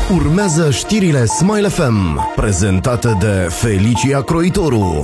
Urmează știrile Smile FM, prezentate de Felicia Croitoru.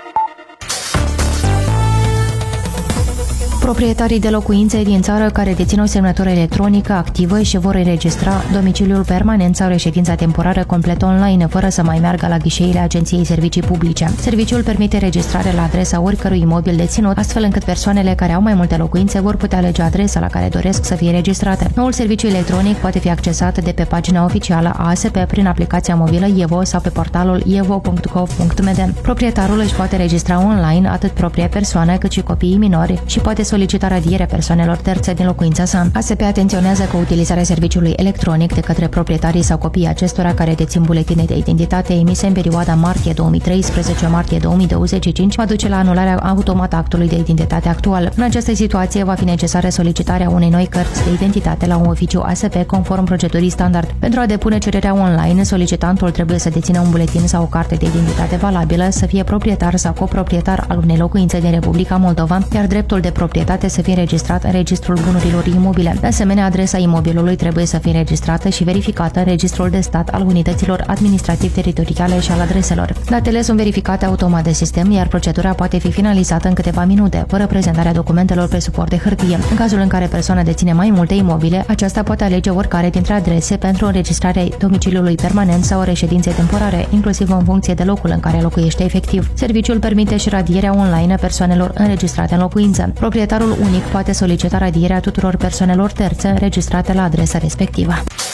Proprietarii de locuințe din țară care dețin o semnătură electronică activă și vor înregistra domiciliul permanent sau reședința temporară complet online, fără să mai meargă la ghișeile Agenției Servicii Publice. Serviciul permite registrare la adresa oricărui imobil deținut, astfel încât persoanele care au mai multe locuințe vor putea alege adresa la care doresc să fie registrate. Noul serviciu electronic poate fi accesat de pe pagina oficială a ASP prin aplicația mobilă Evo sau pe portalul evo.gov.md. Proprietarul își poate registra online atât propria persoană cât și copiii minori și poate solicita radierea persoanelor terțe din locuința sa. ASP atenționează că utilizarea serviciului electronic de către proprietarii sau copiii acestora care dețin buletine de identitate emise în perioada martie 2013-martie 2025 va duce la anularea automată a actului de identitate actual. În această situație va fi necesară solicitarea unei noi cărți de identitate la un oficiu ASP conform procedurii standard. Pentru a depune cererea online, solicitantul trebuie să dețină un buletin sau o carte de identitate valabilă, să fie proprietar sau coproprietar al unei locuințe din Republica Moldova, iar dreptul de proprietate să fie înregistrat în Registrul Bunurilor Imobile. De asemenea, adresa imobilului trebuie să fie înregistrată și verificată în Registrul de Stat al unităților administrativ-teritoriale și al adreselor. Datele sunt verificate automat de sistem, iar procedura poate fi finalizată în câteva minute, fără prezentarea documentelor pe suport de hârtie. În cazul în care persoana deține mai multe imobile, aceasta poate alege oricare dintre adrese pentru înregistrarea domiciliului permanent sau reședinței temporare, inclusiv în funcție de locul în care locuiește efectiv. Serviciul permite și radierea online a persoanelor înregistrate în locuință. Proprietarul unic poate solicita radierea tuturor persoanelor terțe înregistrate la adresa respectivă.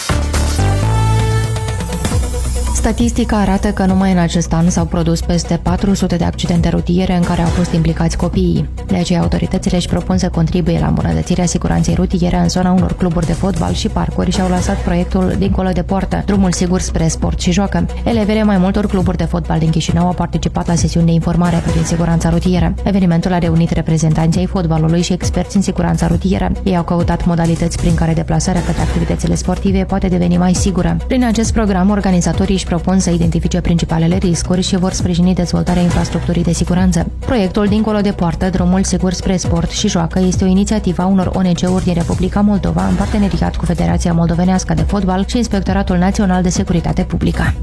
Statistica arată că numai în acest an s-au produs peste 400 de accidente rutiere în care au fost implicați copiii. De aceea, autoritățile își propun să contribuie la îmbunătățirea siguranței rutiere în zona unor cluburi de fotbal și parcuri și au lansat proiectul Dincolo de Poartă, drumul sigur spre sport și joacă. Elevele mai multor cluburi de fotbal din Chișinău au participat la sesiuni de informare privind siguranța rutieră. Evenimentul a reunit reprezentanții ai fotbalului și experți în siguranța rutieră. Ei au căutat modalități prin care deplasarea către activitățile sportive poate deveni mai sigură. Prin acest program, organizatorii își propun să identifice principalele riscuri și vor sprijini dezvoltarea infrastructurii de siguranță. Proiectul Dincolo de Poartă, drumul sigur spre sport și joacă, este o inițiativă a unor ONG-uri din Republica Moldova în parteneriat cu Federația Moldovenească de Fotbal și Inspectoratul Național de Securitate Publică.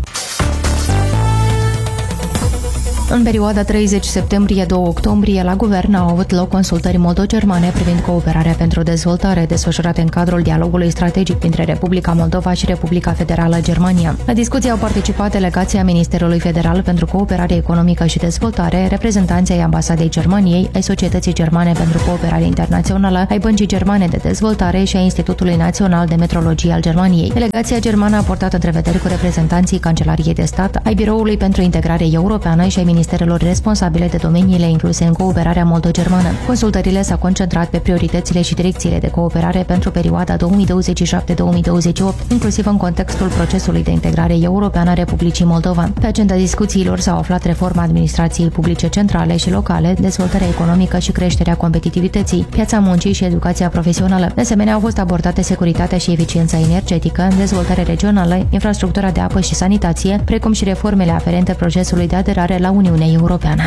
În perioada 30 septembrie-2 octombrie, la guvern au avut loc consultări moldo-germane privind cooperarea pentru dezvoltare, desfășurate în cadrul dialogului strategic dintre Republica Moldova și Republica Federală Germania. La discuții au participat delegația Ministerului Federal pentru Cooperare Economică și Dezvoltare, reprezentanții ai Ambasadei Germaniei, ai Societății Germane pentru Cooperare Internațională, ai Băncii Germane de Dezvoltare și ai Institutului Național de Metrologie al Germaniei. Delegația germană a portat întrevederi cu reprezentanții Cancelariei de Stat, ai Biroului pentru Integrare Europeană și ai ministerelor responsabile de domeniile incluse în cooperarea moldo-germană. Consultările s-au concentrat pe prioritățile și direcțiile de cooperare pentru perioada 2027-2028, inclusiv în contextul procesului de integrare europeană a Republicii Moldova. Pe agenda discuțiilor s-au aflat reforma administrației publice centrale și locale, dezvoltarea economică și creșterea competitivității, piața muncii și educația profesională. De asemenea, au fost abordate securitatea și eficiența energetică, dezvoltare regională, infrastructura de apă și sanitație, precum și reformele aferente procesului de aderare la Uniunea Europeană.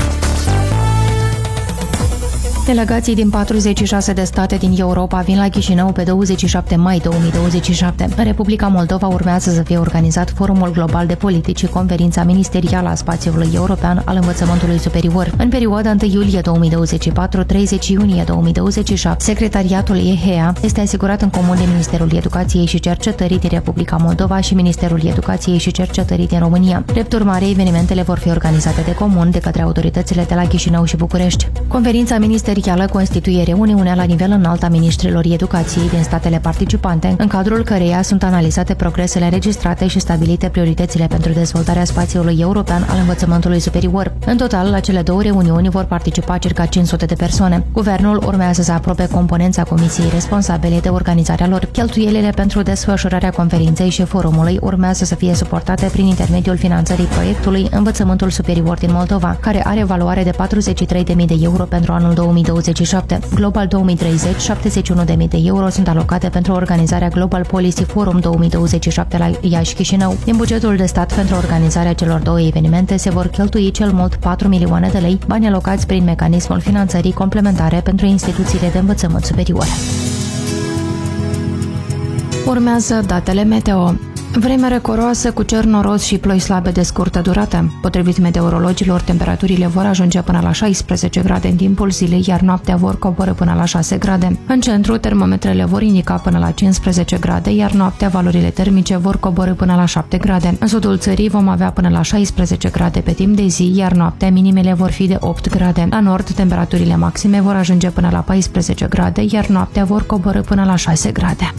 Delegații din 46 de state din Europa vin la Chișinău pe 27 mai 2027. În Republica Moldova urmează să fie organizat Forumul Global de Politici și Conferința Ministerială a Spațiului European al Învățământului Superior. În perioada 1 iulie 2024-30 iunie 2027, secretariatul EHEA este asigurat în comun de Ministerul Educației și Cercetării din Republica Moldova și Ministerul Educației și Cercetării din România. Drept urmare, evenimentele vor fi organizate de comun de către autoritățile de la Chișinău și București. Conferința ministerială constituie reuniunea la nivel înalt a ministrilor educației din statele participante, în cadrul căreia sunt analizate progresele înregistrate și stabilite prioritățile pentru dezvoltarea spațiului european al învățământului superior. În total, la cele două reuniuni vor participa circa 500 de persoane. Guvernul urmează să aprobe componența comisiei responsabile de organizarea lor. Cheltuielile pentru desfășurarea conferinței și forumului urmează să fie suportate prin intermediul finanțării proiectului Învățământul Superior din Moldova, care are valoare de 43.000 de euro pentru anul 2027. Global 2030, 71.000 de euro sunt alocate pentru organizarea Global Policy Forum 2027 la Iași-Chișinău. Din bugetul de stat pentru organizarea celor două evenimente se vor cheltui cel mult 4 milioane de lei, bani alocați prin mecanismul finanțării complementare pentru instituțiile de învățământ superior. Urmează datele meteo. Vreme recoroasă cu cer noros și ploi slabe de scurtă durată. Potrivit meteorologilor, temperaturile vor ajunge până la 16 grade în timpul zilei, iar noaptea vor coborî până la 6 grade. În centru, termometrele vor indica până la 15 grade, iar noaptea valorile termice vor coborî până la 7 grade. În sudul țării vom avea până la 16 grade pe timp de zi, iar noaptea minimele vor fi de 8 grade. La nord, temperaturile maxime vor ajunge până la 14 grade, iar noaptea vor coborî până la 6 grade.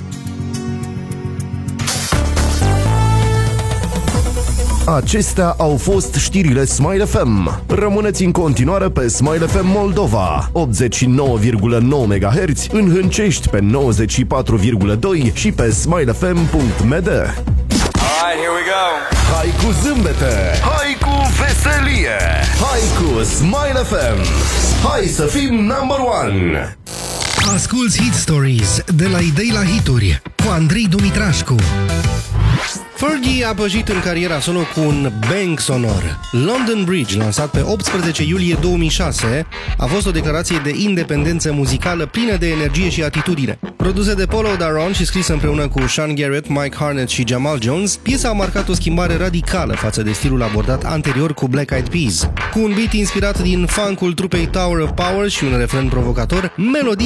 Acestea au fost știrile Smile FM. Rămâneți în continuare pe Smile FM Moldova, 89,9 MHz, în Hâncești pe 94,2 și pe smilefm.md. Alright, here we go. Hai cu zâmbete, hai cu veselie, hai cu Smile FM. Hai să fim number one. Asculți Hit Stories de la idei la hituri cu Andrei Dumitrașcu. Fergie a pășit în cariera solo cu un bang sonor. London Bridge, lansat pe 18 iulie 2006, a fost o declarație de independență muzicală plină de energie și atitudine. Produsă de Polo Daron și scrisă împreună cu Sean Garrett, Mike Harnett și Jamal Jones, piesa a marcat o schimbare radicală față de stilul abordat anterior cu Black Eyed Peas. Cu un beat inspirat din funk-ul trupei Tower of Power și un refren provocator, melodia